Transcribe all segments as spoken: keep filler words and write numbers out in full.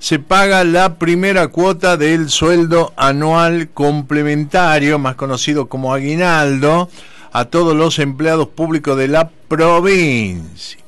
se paga la primera cuota del sueldo anual complementario, más conocido como aguinaldo, a todos los empleados públicos de la provincia.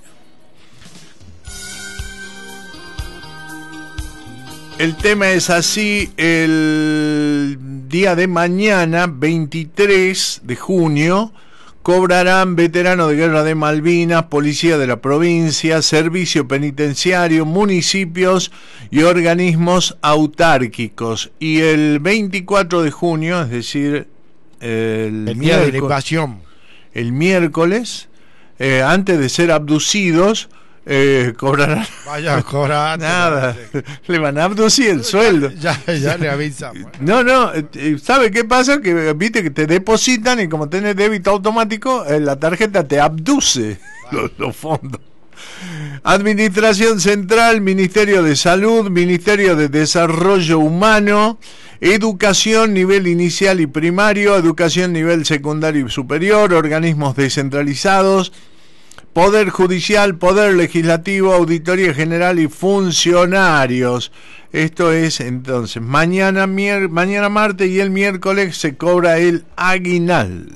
El tema es así: el día de mañana, veintitrés de junio, cobrarán veteranos de guerra de Malvinas, policía de la provincia, servicio penitenciario, municipios y organismos autárquicos. Y el veinticuatro de junio, es decir, el, el día de la invasión, el miércoles, eh, antes de ser abducidos, Eh, cobrarán. Vaya a cobrar. Nada, le van a abducir el sueldo. Ya, ya, ya le avisamos. No, no, ¿sabe qué pasa? Que viste que te depositan y como tenés débito automático, la tarjeta te abduce los, los fondos. Administración Central, Ministerio de Salud, Ministerio de Desarrollo Humano, Educación nivel inicial y primario, Educación nivel secundario y superior, organismos descentralizados, Poder Judicial, Poder Legislativo, Auditoría General y funcionarios. Esto es entonces mañana, mier- mañana martes y el miércoles se cobra el aguinaldo.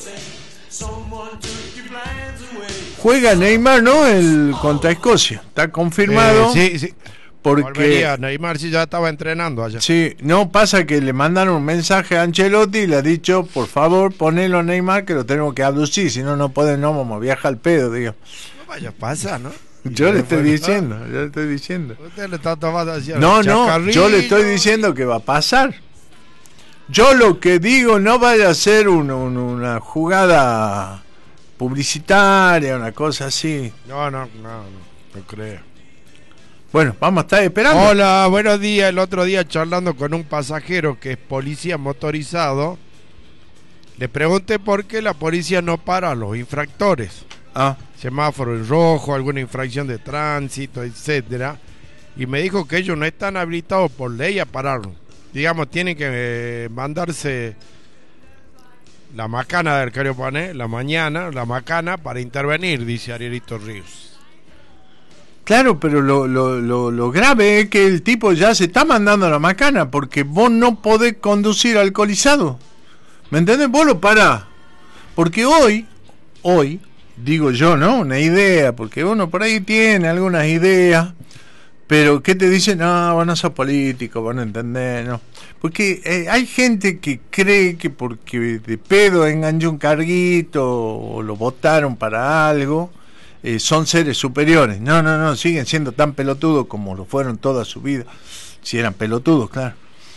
Juega Neymar, ¿no? El contra Escocia. Está confirmado. Eh, sí, sí. Porque Volvería. Neymar sí ya estaba entrenando allá. Sí, no, pasa que le mandaron un mensaje a Ancelotti y le ha dicho, por favor, ponelo a Neymar que lo tenemos que abducir, si no, no puede, no, vamos, viaja al pedo, digo. No vaya a pasar, ¿no? Yo le estoy diciendo, yo le estoy diciendo. Usted le está tomando así. No, no, yo le estoy diciendo que va a pasar. Yo lo que digo, no vaya a ser un, un, una jugada publicitaria, una cosa así. No, no, no, no, no creo. Bueno, vamos a estar esperando. Hola, buenos días. El otro día charlando con un pasajero que es policía motorizado, le pregunté por qué la policía no para a los infractores. Ah. Semáforo en rojo, alguna infracción de tránsito, etcétera. Y me dijo que ellos no están habilitados por ley a pararlo. Digamos, tienen que eh, mandarse la macana del Cariopané, la mañana, la macana para intervenir, dice Arielito Ríos. Claro, pero lo, lo, lo, lo grave es que el tipo ya se está mandando a la macana porque vos no podés conducir alcoholizado. ¿Me entendés? Vos lo parás. Porque hoy, hoy, digo yo, ¿no? Una idea, porque uno por ahí tiene algunas ideas, pero ¿qué te dicen? No, vos no sos político, vos no entendés, ¿no? Porque eh, hay gente que cree que porque de pedo enganchó un carguito o lo votaron para algo, Eh, son seres superiores. No, no, no, siguen siendo tan pelotudos como lo fueron toda su vida, si eran pelotudos, claro.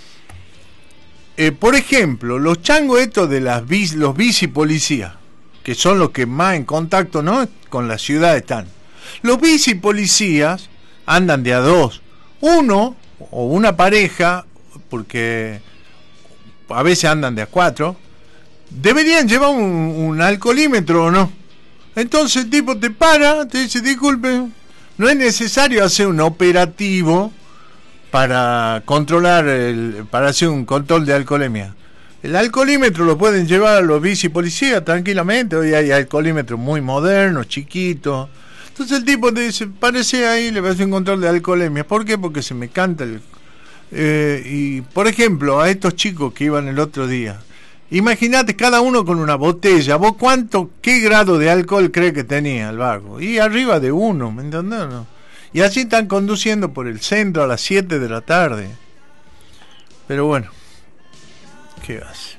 Eh, por ejemplo, los changos estos de las bici, los bici policías, que son los que más en contacto, ¿no?, con la ciudad están. Los bici policías andan de a dos, uno o una pareja, porque a veces andan de a cuatro. Deberían llevar un, un alcoholímetro, ¿o no? Entonces el tipo te para, te dice, disculpe, no es necesario hacer un operativo para controlar, el, para hacer un control de alcoholemia. El alcoholímetro lo pueden llevar a los bici policías tranquilamente, hoy hay alcoholímetros muy modernos, chiquitos. Entonces el tipo te dice, parece ahí, le va a hacer un control de alcoholemia. ¿Por qué? Porque se me canta el... Eh, y, por ejemplo, a estos chicos que iban el otro día, imagínate cada uno con una botella. ¿Vos cuánto, qué grado de alcohol cree que tenía el vago? Y arriba de uno, ¿me entendés? ¿No? Y así están conduciendo por el centro a las siete de la tarde. Pero bueno, ¿qué hace?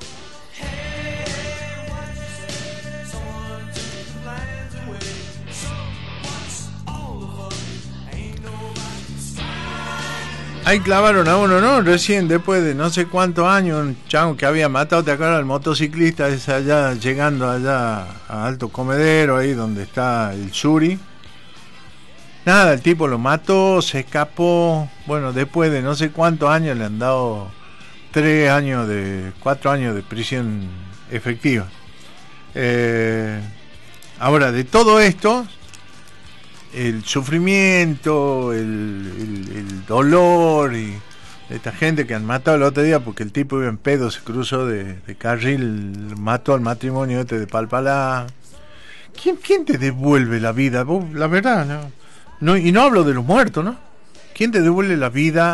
Ahí clavaron a uno, ¿no? Recién, después de no sé cuántos años, un chango que había matado, ¿te acuerdas? El motociclista es allá, llegando allá a Alto Comedero, ahí donde está el Suri. Nada, el tipo lo mató, se escapó. Bueno, después de no sé cuántos años le han dado tres años de, cuatro años de prisión efectiva. Eh, ahora, de todo esto, el sufrimiento, el, el, el dolor y esta gente que han matado el otro día porque el tipo iba en pedo, se cruzó de, de carril, mató al matrimonio este de Palpalá. ¿Quién, quién te devuelve la vida? Vos, la verdad, no, no, y no hablo de los muertos, ¿no? ¿Quién te devuelve la vida